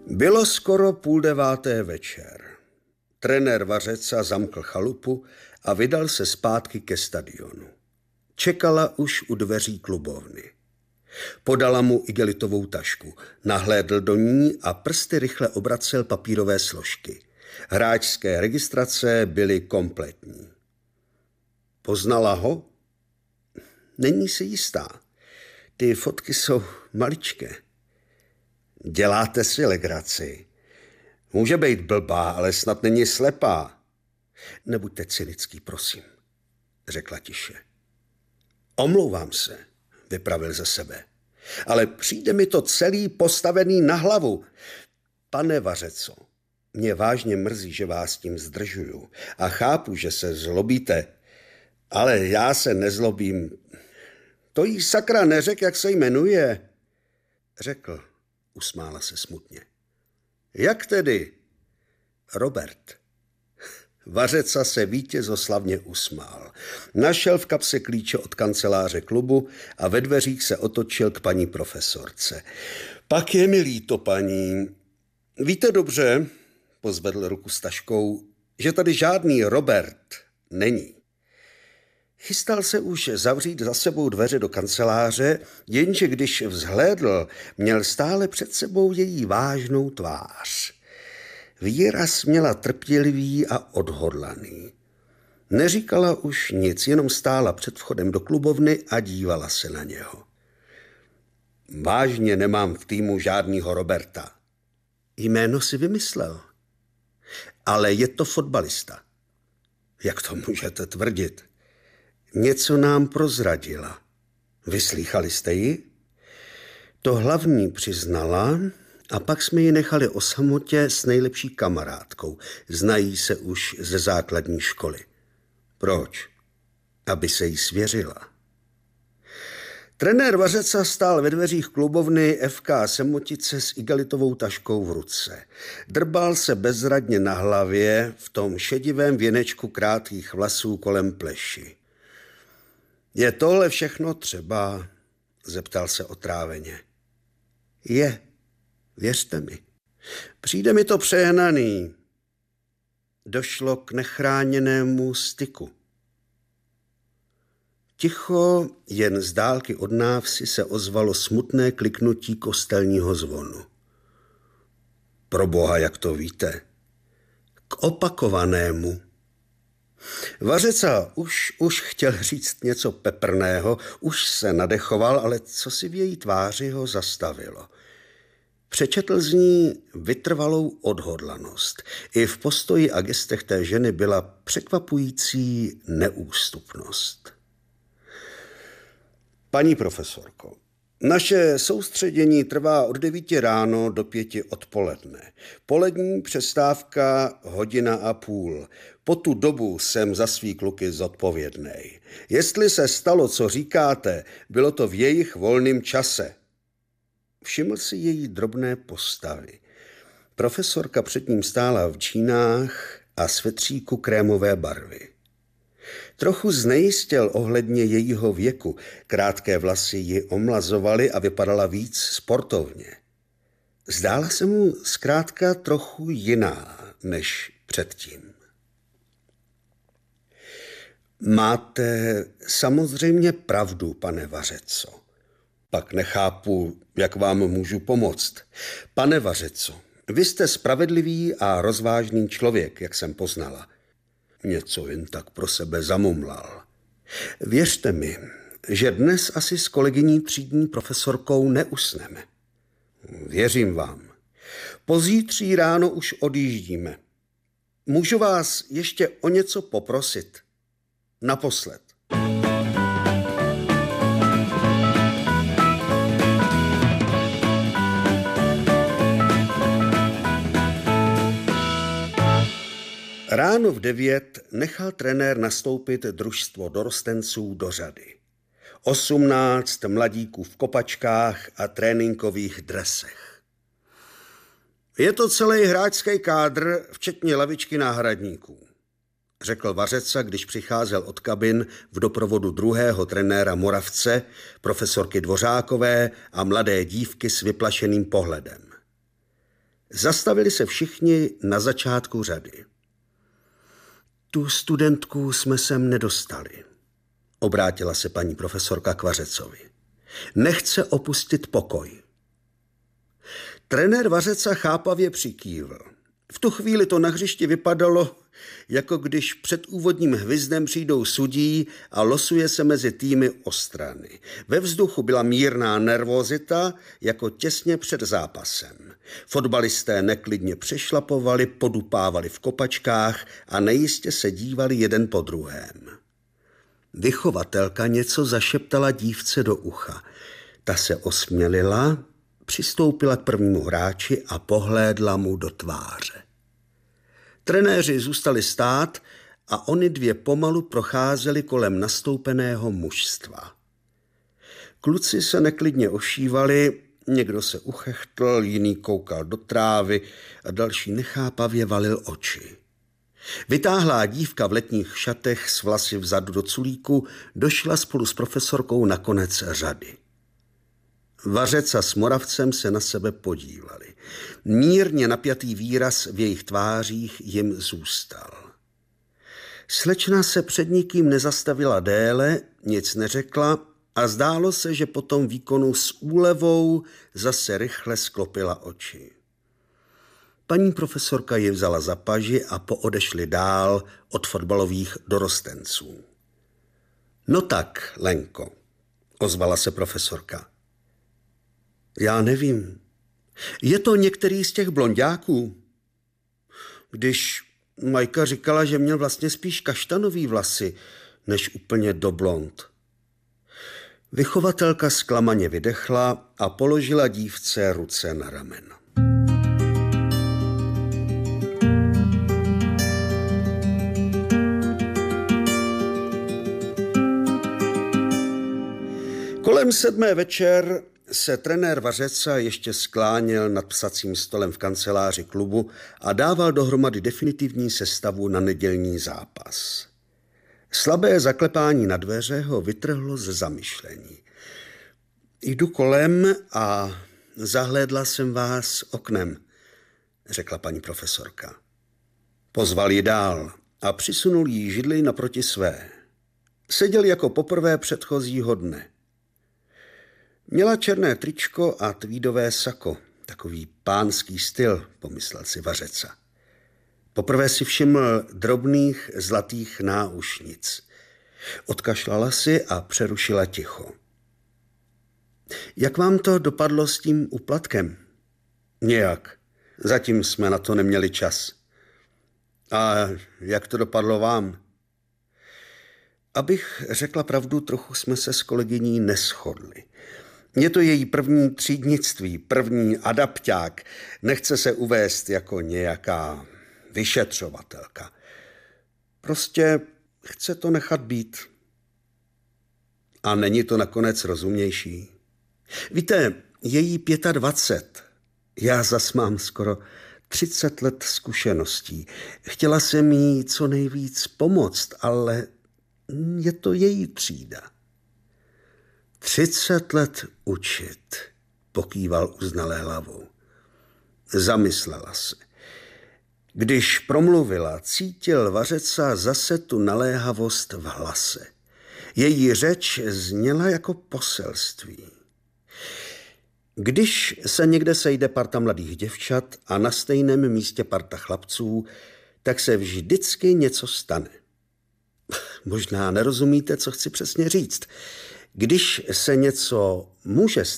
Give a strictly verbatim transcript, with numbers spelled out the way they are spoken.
Bylo skoro půl deváté večer. Trenér Vařeca zamkl chalupu a vydal se zpátky ke stadionu. Čekala už u dveří klubovny. Podala mu igelitovou tašku, nahlédl do ní a prsty rychle obracel papírové složky. Hráčské registrace byly kompletní. Poznala ho? Není si jistá. Ty fotky jsou maličké. Děláte si legraci. Může být blbá, ale snad není slepá. Nebuďte cynický, prosím, řekla tiše. Omlouvám se, vypravil ze sebe. Ale přijde mi to celý postavený na hlavu. Pane Vařeco, mě vážně mrzí, že vás tím zdržuju a chápu, že se zlobíte, ale já se nezlobím. To jí sakra neřek, jak se jmenuje. Řekl, usmála se smutně. Jak tedy? Robert. Vařeca se vítězoslavně usmál. Našel v kapse klíče od kanceláře klubu a ve dveřích se otočil k paní profesorce. Pak je mi líto, paní. Víte dobře, pozvedl ruku s taškou, že tady žádný Robert není. Chystal se už zavřít za sebou dveře do kanceláře, jenže když vzhlédl, měl stále před sebou její vážnou tvář. Výraz měla trpělivý a odhodlaný. Neříkala už nic, jenom stála před vchodem do klubovny a dívala se na něho. Vážně nemám v týmu žádnýho Roberta. Jméno si vymyslel. Ale je to fotbalista. Jak to můžete tvrdit? Něco nám prozradila. Vyslýchali jste ji? To hlavní přiznala a pak jsme ji nechali o samotě s nejlepší kamarádkou. Znají se už ze základní školy. Proč? Aby se jí svěřila. Trenér Vařeca stál ve dveřích klubovny F K Semotice s igelitovou taškou v ruce. Drbal se bezradně na hlavě v tom šedivém věnečku krátkých vlasů kolem pleši. Je tohle všechno třeba? Zeptal se otráveně. Je, věřte mi. Přijde mi to přehnaný. Došlo k nechráněnému styku. Ticho, jen z dálky od návsi se ozvalo smutné kliknutí kostelního zvonu. Proboha, jak to víte? K opakovanému. Vařeca už, už chtěl říct něco peprného, už se nadechoval, ale co si v její tváři ho zastavilo. Přečetl z ní vytrvalou odhodlanost. I v postoji a gestech té ženy byla překvapující neústupnost. Paní profesorko, naše soustředění trvá od devíti ráno do pěti odpoledne. Polední přestávka hodina a půl. Po tu dobu jsem za svý kluky zodpovědnej. Jestli se stalo, co říkáte, bylo to v jejich volném čase. Všiml si její drobné postavy. Profesorka před ním stála v džínách a svetříku krémové barvy. Trochu znejistěl ohledně jejího věku. Krátké vlasy ji omlazovaly a vypadala víc sportovně. Zdála se mu zkrátka trochu jiná než předtím. Máte samozřejmě pravdu, pane Vařeco. Pak nechápu, jak vám můžu pomoct. Pane Vařeco, vy jste spravedlivý a rozvážný člověk, jak jsem poznala. Něco jen tak pro sebe zamumlal. Věřte mi, že dnes asi s kolegyní třídní profesorkou neusneme. Věřím vám. Pozítří ráno už odjíždíme. Můžu vás ještě o něco poprosit? Naposled. Ráno v devět nechal trenér nastoupit družstvo dorostenců do řady. Osmnáct mladíků v kopačkách a tréninkových dresech. Je to celý hráčský kádr, včetně lavičky náhradníků, řekl Vařeca, když přicházel od kabin v doprovodu druhého trenéra Moravce, profesorky Dvořákové a mladé dívky s vyplašeným pohledem. Zastavili se všichni na začátku řady. Tu studentku jsme sem nedostali, obrátila se paní profesorka k Vařecovi. Nechce opustit pokoj. Trenér Vařeca chápavě přikývl. V tu chvíli to na hřišti vypadalo, jako když před úvodním hvizdem přijdou sudí a losuje se mezi týmy o strany. Ve vzduchu byla mírná nervozita, jako těsně před zápasem. Fotbalisté neklidně přešlapovali, podupávali v kopačkách a nejistě se dívali jeden po druhém. Vychovatelka něco zašeptala dívce do ucha. Ta se osmělila, přistoupila k prvnímu hráči a pohlédla mu do tváře. Trenéři zůstali stát a oni dvě pomalu procházeli kolem nastoupeného mužstva. Kluci se neklidně ošívali, někdo se uchechtl, jiný koukal do trávy a další nechápavě valil oči. Vytáhlá dívka v letních šatech s vlasy vzadu do culíku došla spolu s profesorkou na konec řady. Vařeca s Moravcem se na sebe podívali. Mírně napjatý výraz v jejich tvářích jim zůstal. Slečna se před nikým nezastavila déle, nic neřekla a zdálo se, že po tom výkonu s úlevou zase rychle sklopila oči. Paní profesorka ji vzala za paži a poodešli dál od fotbalových dorostenců. No tak, Lenko, ozvala se profesorka. Já nevím. Je to některý z těch blonďáků? Když Majka říkala, že měl vlastně spíš kaštanový vlasy, než úplně do blond. Vychovatelka zklamaně vydechla a položila dívce ruce na rameno. Kolem sedmé večer se trenér Vařeca ještě skláněl nad psacím stolem v kanceláři klubu a dával dohromady definitivní sestavu na nedělní zápas. Slabé zaklepání na dveře ho vytrhlo ze zamyšlení. Jdu kolem a zahlédla jsem vás oknem, řekla paní profesorka. Pozval ji dál a přisunul jí židli naproti své. Seděl jako poprvé předchozího dne. Měla černé tričko a tweedové sako, takový pánský styl, pomyslel si Vařeca. Poprvé si všiml drobných zlatých náušnic. Odkašlala si a přerušila ticho. Jak vám to dopadlo s tím úplatkem? Nějak. Zatím jsme na to neměli čas. A jak to dopadlo vám? Abych řekla pravdu, trochu jsme se s kolegyní neshodli. Je to její první třídnictví, první adapťák. Nechce se uvést jako nějaká vyšetřovatelka. Prostě chce to nechat být. A není to nakonec rozumnější? Víte, je jí dvacet pět. Já zas mám skoro třicet let zkušeností. Chtěla jsem jí co nejvíc pomoct, ale je to její třída. Třicet let učit, pokýval uznalé hlavou. Zamyslela se. Když promluvila, cítil Vařeca zase tu naléhavost v hlase. Její řeč zněla jako poselství. Když se někde sejde parta mladých děvčat a na stejném místě parta chlapců, tak se vždycky něco stane. Možná nerozumíte, co chci přesně říct. Když se něco může stát,